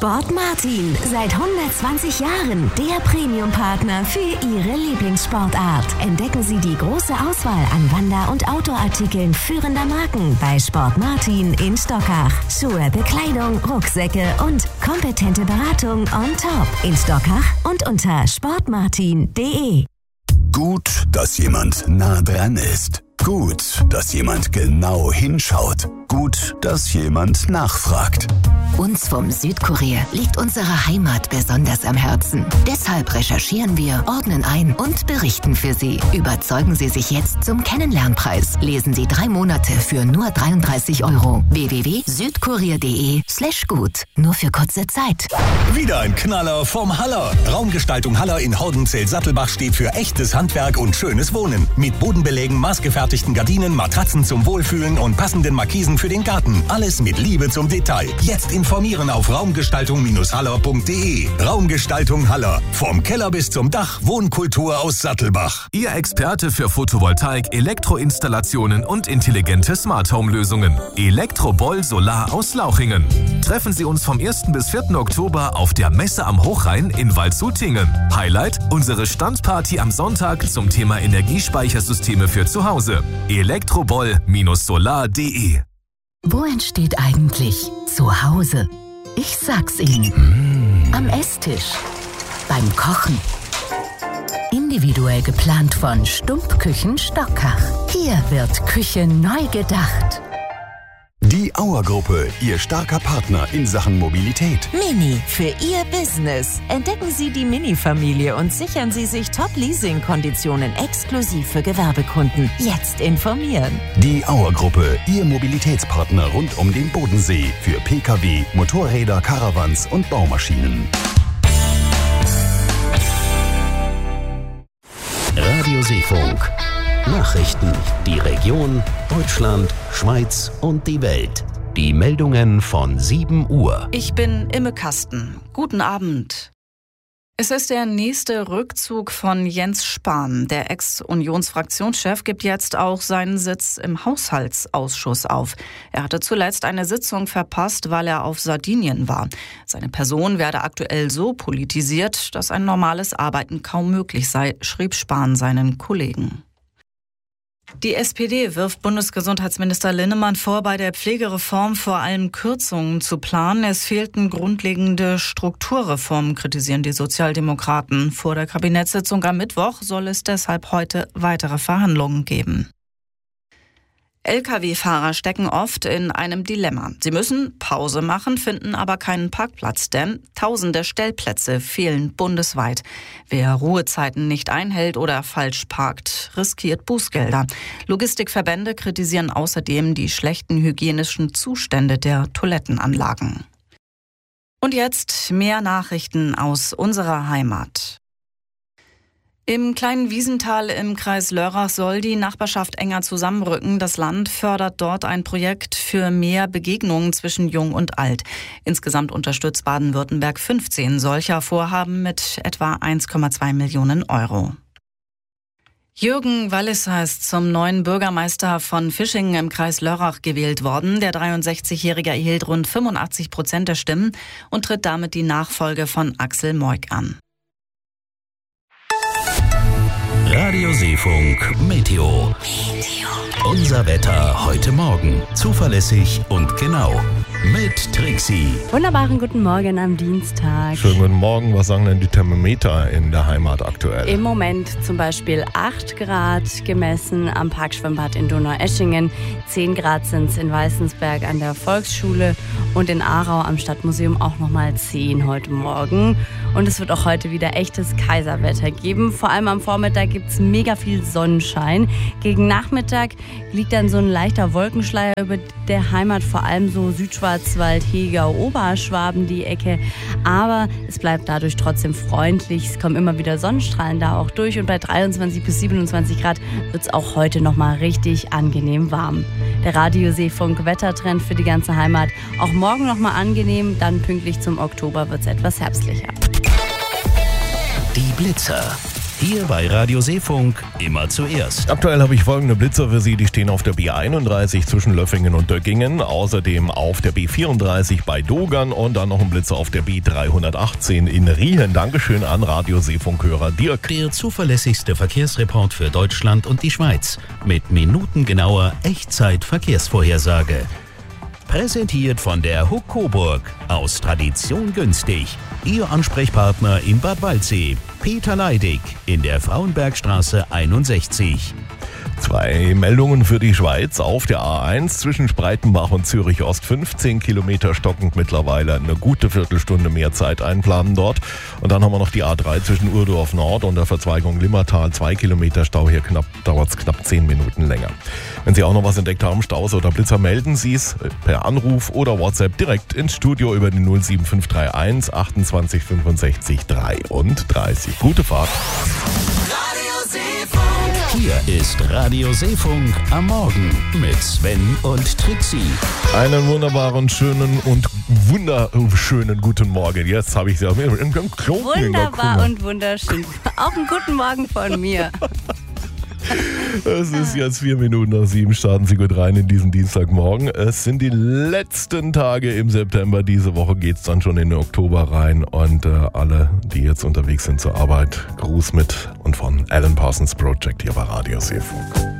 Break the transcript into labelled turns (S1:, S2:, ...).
S1: Sport Martin, seit 120 Jahren der Premium-Partner für Ihre Lieblingssportart. Entdecken Sie die große Auswahl an Wander- und Outdoor-Artikeln führender Marken bei Sport Martin in Stockach. Schuhe, Bekleidung, Rucksäcke und kompetente Beratung on top in Stockach und unter sportmartin.de.
S2: Gut, dass jemand nah dran ist. Gut, dass jemand genau hinschaut. Gut, dass jemand nachfragt.
S3: Uns vom Südkurier liegt unsere Heimat besonders am Herzen. Deshalb recherchieren wir, ordnen ein und berichten für Sie. Überzeugen Sie sich jetzt zum Kennenlernpreis. Lesen Sie 3 Monate für nur 33 €. www.südkurier.de/gut. Nur für kurze Zeit.
S4: Wieder ein Knaller vom Haller. Raumgestaltung Haller in Hordenzell-Sattelbach steht für echtes Handwerk und schönes Wohnen. Mit Bodenbelägen, maßgefertigten Gardinen, Matratzen zum Wohlfühlen und passenden Markisen für den Garten. Alles mit Liebe zum Detail. Jetzt informieren auf raumgestaltung-haller.de. Raumgestaltung Haller. Vom Keller bis zum Dach. Wohnkultur aus Sattelbach.
S5: Ihr Experte für Photovoltaik, Elektroinstallationen und intelligente Smart-Home-Lösungen. Elektroboll Solar aus Lauchingen. Treffen Sie uns vom 1. bis 4. Oktober auf der Messe am Hochrhein in Waldshutingen. Highlight: unsere Standparty am Sonntag zum Thema Energiespeichersysteme für zu Hause. elektroboll-solar.de.
S3: Wo entsteht eigentlich Zuhause? Ich sag's Ihnen. Am Esstisch. Beim Kochen. Individuell geplant von Stumpfküchen Stockach. Hier wird Küche neu gedacht.
S2: Die Auer-Gruppe, Ihr starker Partner in Sachen Mobilität.
S6: Mini für Ihr Business. Entdecken Sie die Mini-Familie und sichern Sie sich Top-Leasing-Konditionen exklusiv für Gewerbekunden. Jetzt informieren.
S2: Die Auer-Gruppe, Ihr Mobilitätspartner rund um den Bodensee für Pkw, Motorräder, Caravans und Baumaschinen.
S7: Radio Seefunk. Nachrichten, die Region, Deutschland, Schweiz und die Welt. Die Meldungen von 7 Uhr.
S8: Ich bin Imme Kasten. Guten Abend. Es ist der nächste Rückzug von Jens Spahn. Der Ex-Unionsfraktionschef gibt jetzt auch seinen Sitz im Haushaltsausschuss auf. Er hatte zuletzt eine Sitzung verpasst, weil er auf Sardinien war. Seine Person werde aktuell so politisiert, dass ein normales Arbeiten kaum möglich sei, schrieb Spahn seinen Kollegen. Die SPD wirft Bundesgesundheitsminister Linnemann vor, bei der Pflegereform vor allem Kürzungen zu planen. Es fehlten grundlegende Strukturreformen, kritisieren die Sozialdemokraten. Vor der Kabinettssitzung am Mittwoch soll es deshalb heute weitere Verhandlungen geben. Lkw-Fahrer stecken oft in einem Dilemma. Sie müssen Pause machen, finden aber keinen Parkplatz, denn tausende Stellplätze fehlen bundesweit. Wer Ruhezeiten nicht einhält oder falsch parkt, riskiert Bußgelder. Logistikverbände kritisieren außerdem die schlechten hygienischen Zustände der Toilettenanlagen. Und jetzt mehr Nachrichten aus unserer Heimat. Im kleinen Wiesental im Kreis Lörrach soll die Nachbarschaft enger zusammenrücken. Das Land fördert dort ein Projekt für mehr Begegnungen zwischen Jung und Alt. Insgesamt unterstützt Baden-Württemberg 15 solcher Vorhaben mit etwa 1,2 Millionen €. Jürgen Walliser ist zum neuen Bürgermeister von Fischingen im Kreis Lörrach gewählt worden. Der 63-Jährige erhielt rund 85% der Stimmen und tritt damit die Nachfolge von Axel Moik an.
S7: Radio Seefunk Meteo. Unser Wetter heute Morgen. Zuverlässig und genau. Mit Trixie.
S9: Wunderbaren guten Morgen am Dienstag.
S10: Schönen guten Morgen. Was sagen denn die Thermometer in der Heimat aktuell?
S9: Im Moment zum Beispiel 8 Grad gemessen am Parkschwimmbad in Donaueschingen. 10 Grad sind es in Weißensberg an der Volksschule und in Aarau am Stadtmuseum auch nochmal 10 heute Morgen. Und es wird auch heute wieder echtes Kaiserwetter geben. Vor allem am Vormittag gibt es mega viel Sonnenschein. Gegen Nachmittag liegt dann so ein leichter Wolkenschleier über der Heimat, vor allem so Südschwarzwald, Hegau, Oberschwaben die Ecke. Aber es bleibt dadurch trotzdem freundlich. Es kommen immer wieder Sonnenstrahlen da auch durch. Und bei 23 bis 27 Grad wird es auch heute nochmal richtig angenehm warm. Der Radio Seefunk Wettertrend für die ganze Heimat. Auch morgen nochmal angenehm, dann pünktlich zum Oktober wird es etwas herbstlicher.
S7: Die Blitzer. Hier bei Radio Seefunk immer zuerst.
S10: Aktuell habe ich folgende Blitzer für Sie. Die stehen auf der B31 zwischen Löffingen und Döggingen. Außerdem auf der B34 bei Dogern und dann noch ein Blitzer auf der B318 in Riehen. Dankeschön an Radio Seefunkhörer Dirk.
S7: Der zuverlässigste Verkehrsreport für Deutschland und die Schweiz. Mit minutengenauer Echtzeit-Verkehrsvorhersage. Präsentiert von der Huck Coburg. Aus Tradition günstig. Ihr Ansprechpartner in Bad Waldsee. Peter Leidig in der Frauenbergstraße 61.
S10: 2 Meldungen für die Schweiz auf der A1 zwischen Spreitenbach und Zürich Ost. 15 Kilometer stockend mittlerweile. Eine gute Viertelstunde mehr Zeit einplanen dort. Und dann haben wir noch die A3 zwischen Urdorf Nord und der Verzweigung Limmertal. 2 Kilometer Stau. Hier dauert es knapp 10 Minuten länger. Wenn Sie auch noch was entdeckt haben, Staus oder Blitzer, melden Sie es per Anruf oder WhatsApp direkt ins Studio über die 07531 28 65 33. Gute Fahrt.
S7: Hier ist Radio Seefunk am Morgen mit Sven und Trixie.
S10: Einen wunderbaren, schönen und wunderschönen guten Morgen. Jetzt habe ich sie auch mit einem Klumpen.
S9: Wunderbar und wunderschön. Auch einen guten Morgen von mir.
S10: Es ist jetzt 4 Minuten nach 7. Starten Sie gut rein in diesen Dienstagmorgen. Es sind die letzten Tage im September. Diese Woche geht es dann schon in den Oktober rein. Und alle, die jetzt unterwegs sind zur Arbeit, Gruß mit und von Alan Parsons Project hier bei Radio Seefunk.